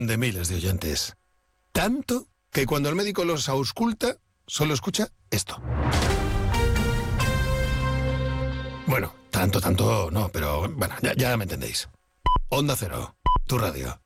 de miles de oyentes. Tanto que cuando el médico los ausculta, solo escucha esto. Bueno, tanto no, pero bueno, ya me entendéis. Onda Cero, tu radio.